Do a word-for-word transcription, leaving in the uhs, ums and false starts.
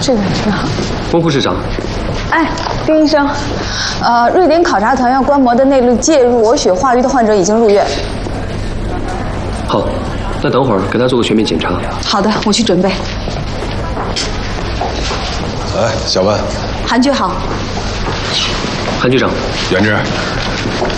是的，你好。 翁副市长。 哎，丁医生，呃，瑞典考察团要观摩的内陆介入鹅血化瘀的患者已经入院。 好，那等会儿给他做个全面检查。 好的，我去准备。 哎，小万。 韩局好。 韩局长。 元志，